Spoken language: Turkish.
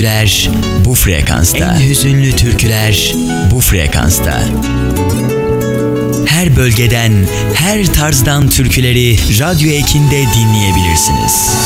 türküler bu frekansta. En hüzünlü türküler bu frekansta. Her bölgeden, her tarzdan türküleri Radyo Ekin'de dinleyebilirsiniz.